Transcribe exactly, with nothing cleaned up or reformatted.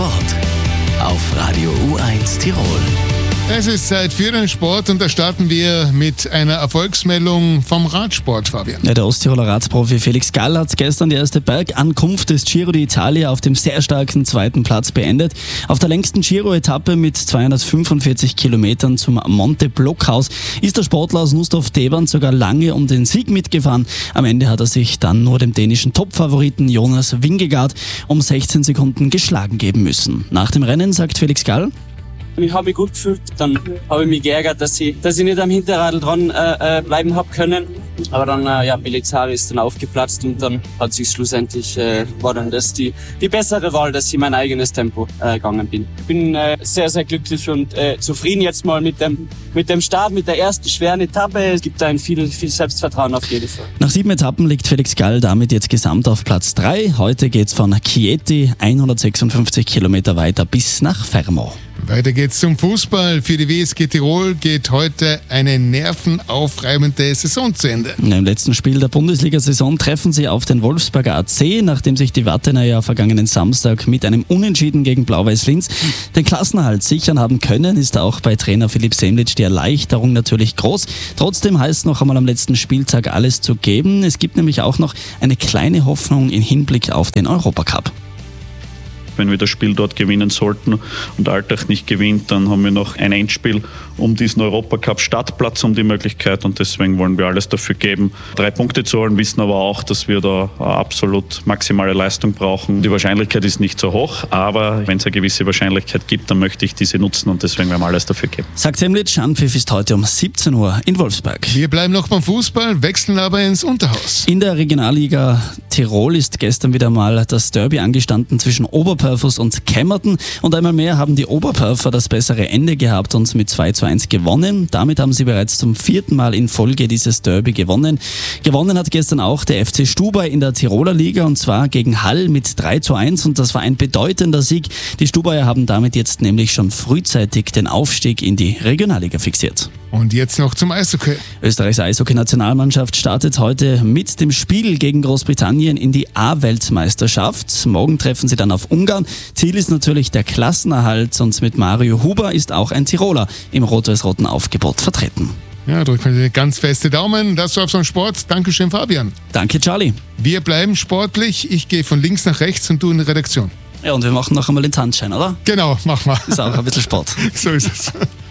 Sport auf Radio U eins Tirol. Es ist Zeit für den Sport und da starten wir mit einer Erfolgsmeldung vom Radsport, Fabian. Ja, der Osttiroler Radprofi Felix Gall hat gestern die erste Bergankunft des Giro d'Italia auf dem sehr starken zweiten Platz beendet. Auf der längsten Giro-Etappe mit zweihundertfünfundvierzig Kilometern zum Monte Blockhaus ist der Sportler aus Nussdorf-Tebern sogar lange um den Sieg mitgefahren. Am Ende hat er sich dann nur dem dänischen Topfavoriten Jonas Vingegaard um sechzehn Sekunden geschlagen geben müssen. Nach dem Rennen sagt Felix Gall: Ich habe mich gut gefühlt, dann habe ich mich geärgert, dass ich, dass ich nicht am Hinterradl dran äh, bleiben habe können. Aber dann, äh, ja, Bellizzari ist dann aufgeplatzt und dann hat sich schlussendlich, äh, war dann das die, die bessere Wahl, dass ich mein eigenes Tempo äh, gegangen bin. Ich bin äh, sehr, sehr glücklich und äh, zufrieden jetzt mal mit dem, mit dem Start, mit der ersten schweren Etappe. Es gibt ein viel, viel Selbstvertrauen auf jeden Fall. Nach sieben Etappen liegt Felix Gall damit jetzt gesamt auf Platz drei. Heute geht's von Chieti hundertsechsundfünfzig Kilometer weiter bis nach Fermo. Weiter geht's zum Fußball. Für die W S G Tirol geht heute eine nervenaufreibende Saison zu Ende. Im letzten Spiel der Bundesliga-Saison treffen sie auf den Wolfsberger A C, nachdem sich die Wattener ja vergangenen Samstag mit einem Unentschieden gegen Blau-Weiß Linz den Klassenerhalt sichern haben können, ist auch bei Trainer Philipp Semlitsch die Erleichterung natürlich groß. Trotzdem heißt noch einmal am letzten Spieltag alles zu geben. Es gibt nämlich auch noch eine kleine Hoffnung im Hinblick auf den Europacup. Wenn wir das Spiel dort gewinnen sollten und Altach nicht gewinnt, dann haben wir noch ein Endspiel um diesen Europacup-Startplatz, um die Möglichkeit, und deswegen wollen wir alles dafür geben, drei Punkte zu holen, wissen aber auch, dass wir da absolut maximale Leistung brauchen. Die Wahrscheinlichkeit ist nicht so hoch, aber wenn es eine gewisse Wahrscheinlichkeit gibt, dann möchte ich diese nutzen und deswegen werden wir alles dafür geben. Sagt Semlitsch, Anpfiff ist heute um siebzehn Uhr in Wolfsberg. Wir bleiben noch beim Fußball, wechseln aber ins Unterhaus. In der Regionalliga Tirol ist gestern wieder mal das Derby angestanden zwischen Oberpörfers und Kemmerton und einmal mehr haben die Oberpörfer das bessere Ende gehabt und mit zwei zu eins gewonnen. Damit haben sie bereits zum vierten Mal in Folge dieses Derby gewonnen. Gewonnen hat gestern auch der F C Stubaiu in der Tiroler Liga und zwar gegen Hall mit drei zu eins und das war ein bedeutender Sieg. Die Stubaier haben damit jetzt nämlich schon frühzeitig den Aufstieg in die Regionalliga fixiert. Und jetzt noch zum Eishockey. Österreichs Eishockey-Nationalmannschaft startet heute mit dem Spiel gegen Großbritannien in die A-Weltmeisterschaft. Morgen treffen sie dann auf Ungarn. Ziel ist natürlich der Klassenerhalt und mit Mario Huber ist auch ein Tiroler im rot-weiß-roten Aufgebot vertreten. Ja, drücken wir ganz feste Daumen. Das war's vom Sport. Dankeschön, Fabian. Danke, Charlie. Wir bleiben sportlich. Ich gehe von links nach rechts und du in die Redaktion. Ja, und wir machen noch einmal den Tanzschein, oder? Genau, mach mal. Ist auch ein bisschen Sport. So ist es.